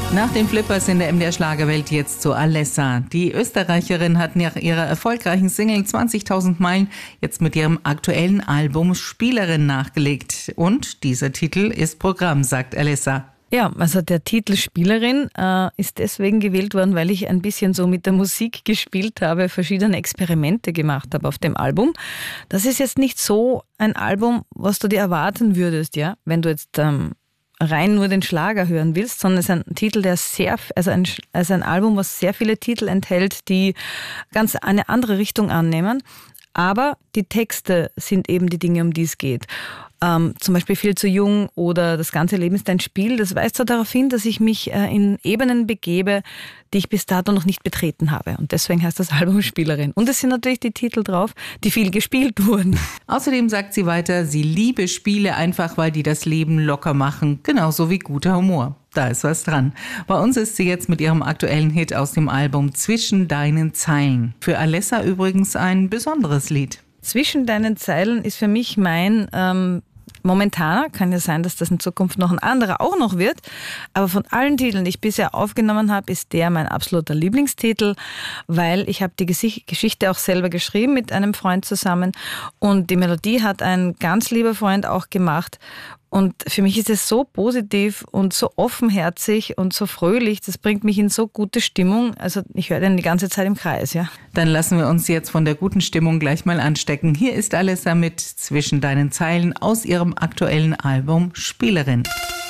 Nach den Flippers in der MDR-Schlagerwelt jetzt zu Alessa. Die Österreicherin hat nach ihrer erfolgreichen Single 20.000 Meilen jetzt mit ihrem aktuellen Album Spielerin nachgelegt. Und dieser Titel ist Programm, sagt Alessa. Ja, also der Titel Spielerin ist deswegen gewählt worden, weil ich ein bisschen so mit der Musik gespielt habe, verschiedene Experimente gemacht habe auf dem Album. Das ist jetzt nicht so ein Album, was du dir erwarten würdest, ja, wenn du jetzt rein nur den Schlager hören willst, sondern es ist ein Titel, der ein Album, was sehr viele Titel enthält, die ganz eine andere Richtung annehmen. Aber die Texte sind eben die Dinge, um die es geht. Zum Beispiel Viel zu jung oder Das ganze Leben ist ein Spiel. Das weist so darauf hin, dass ich mich in Ebenen begebe, die ich bis dato noch nicht betreten habe. Und deswegen heißt das Album Spielerin. Und es sind natürlich die Titel drauf, die viel gespielt wurden. Außerdem sagt sie weiter, sie liebe Spiele einfach, weil die das Leben locker machen. Genauso wie guter Humor. Da ist was dran. Bei uns ist sie jetzt mit ihrem aktuellen Hit aus dem Album Zwischen deinen Zeilen. Für Alessa übrigens ein besonderes Lied. Zwischen deinen Zeilen ist für mich mein momentaner, kann ja sein, dass das in Zukunft noch ein anderer auch noch wird, aber von allen Titeln, die ich bisher aufgenommen habe, ist der mein absoluter Lieblingstitel, weil ich habe die Geschichte auch selber geschrieben mit einem Freund zusammen und die Melodie hat ein ganz lieber Freund auch gemacht. Und für mich ist es so positiv und so offenherzig und so fröhlich, das bringt mich in so gute Stimmung. Also ich höre den die ganze Zeit im Kreis, ja. Dann lassen wir uns jetzt von der guten Stimmung gleich mal anstecken. Hier ist Alessa mit Zwischen deinen Zeilen aus ihrem aktuellen Album Spielerin.